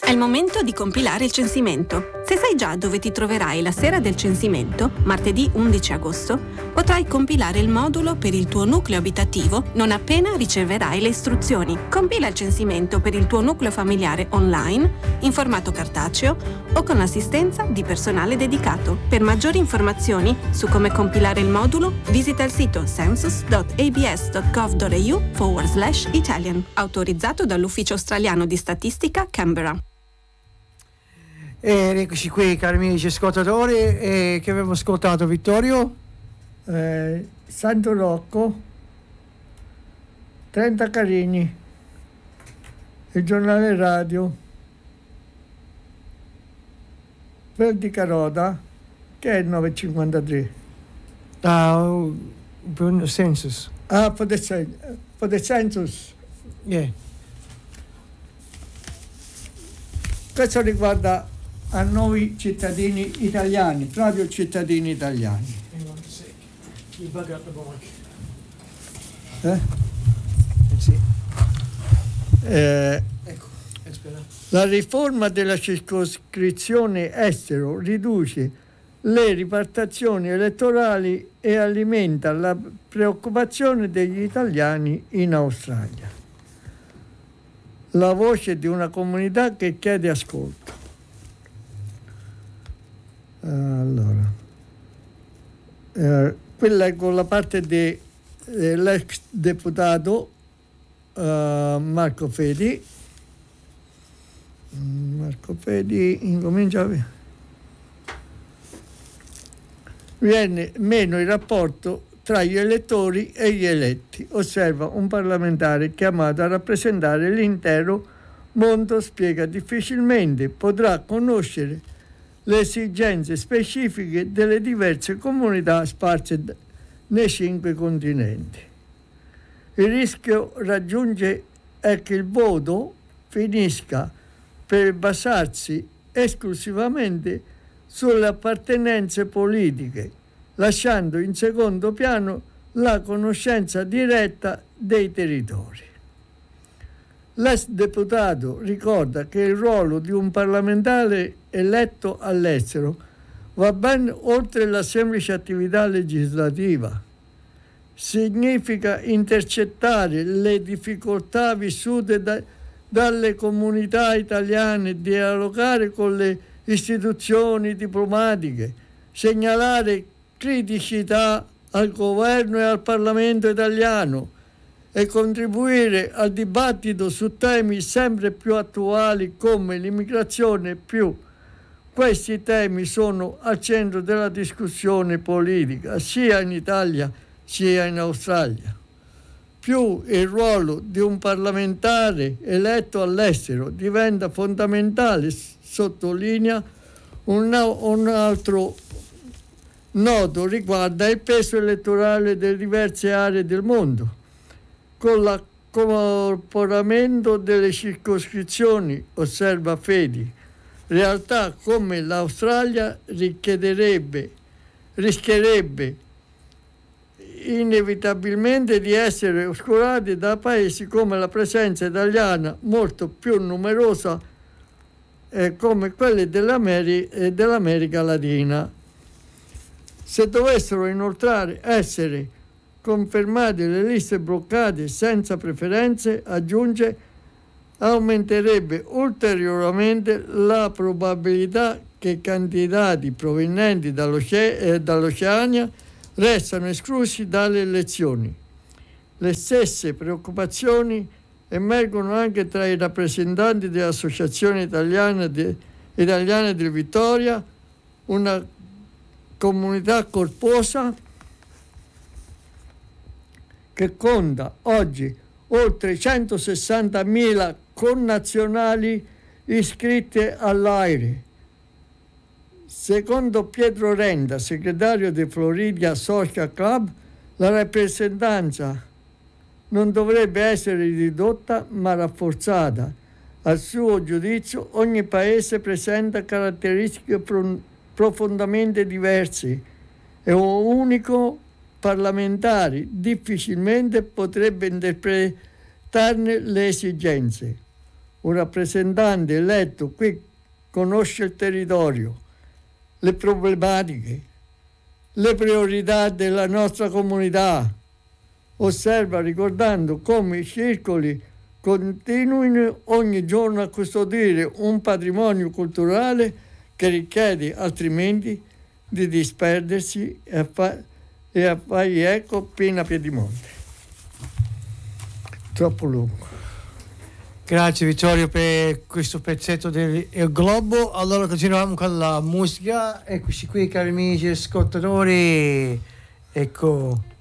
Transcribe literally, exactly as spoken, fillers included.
È il momento di compilare il censimento. Se sai già dove ti troverai la sera del censimento, martedì undici agosto, potrai compilare il modulo per il tuo nucleo abitativo non appena riceverai le istruzioni. Compila il censimento per il tuo nucleo familiare online, in formato cartaceo o con l'assistenza di personale dedicato. Per maggiori informazioni su come compilare il modulo, visita il sito census.abs.gov.au forward slash Italian, autorizzato dall'Ufficio Australiano di Statistica Canberra. E eccoci qui, cari amici ascoltatori, e che abbiamo ascoltato, Vittorio? Eh, Santo Rocco, trenta Carini, il giornale radio, Verdi Carota, che è il nove cinquantatré. Ah, uh, census. Ah, for the, for the census. Yeah. Questo riguarda a noi cittadini italiani, proprio cittadini italiani. Eh? Sì. Eh, Ecco, aspetta. la riforma della circoscrizione estero riduce le ripartizioni elettorali e alimenta la preoccupazione degli italiani in Australia. La voce di una comunità che chiede ascolto. Allora, eh, quella è con la parte dell'ex deputato eh, Marco Fedi. Marco Fedi incomincia a... Viene meno il rapporto tra gli elettori e gli eletti, osserva un parlamentare chiamato a rappresentare l'intero mondo, spiega difficilmente potrà conoscere le esigenze specifiche delle diverse comunità sparse nei cinque continenti. Il rischio raggiunge è che il voto finisca per basarsi esclusivamente sulle appartenenze politiche, lasciando in secondo piano la conoscenza diretta dei territori. L'ex deputato ricorda che il ruolo di un parlamentare eletto all'estero va ben oltre la semplice attività legislativa. Significa intercettare le difficoltà vissute da, dalle comunità italiane, dialogare con le istituzioni diplomatiche, segnalare criticità al governo e al Parlamento italiano e contribuire al dibattito su temi sempre più attuali come l'immigrazione. Più questi temi sono al centro della discussione politica sia in Italia sia in Australia. Più il ruolo di un parlamentare eletto all'estero diventa fondamentale, sottolinea un, un altro nodo riguarda il peso elettorale delle diverse aree del mondo. Con l'accorporamento delle circoscrizioni, osserva Fedi, realtà come l'Australia richiederebbe, rischierebbe inevitabilmente di essere oscurati da paesi come la presenza italiana, molto più numerosa eh, come quelle dell'America, eh, dell'America Latina. Se dovessero inoltre essere confermate le liste bloccate senza preferenze, aggiunge, aumenterebbe ulteriormente la probabilità che candidati provenienti dall'Oce- eh, dall'Oceania restano esclusi dalle elezioni. Le stesse preoccupazioni emergono anche tra i rappresentanti dell'Associazione Italiana, de, Italiana del Vittoria, una comunità corposa che conta oggi oltre centosessantamila connazionali iscritti all'A I R E. Secondo Pietro Renda, segretario di Florida Social Club, la rappresentanza non dovrebbe essere ridotta ma rafforzata. A suo giudizio ogni paese presenta caratteristiche pro- profondamente diverse e un unico parlamentare difficilmente potrebbe interpretarne le esigenze. un rappresentante eletto qui conosce il territorio, le problematiche, le priorità della nostra comunità. Osserva ricordando come i circoli continuino ogni giorno a custodire un patrimonio culturale che richiede altrimenti di disperdersi e a, fa- e a fargli ecco piena Piedimonte. Troppo lungo. Grazie Vittorio per questo pezzetto del Il Globo. Allora continuiamo con la musica. Eccoci qui cari amici ascoltatori. Ecco.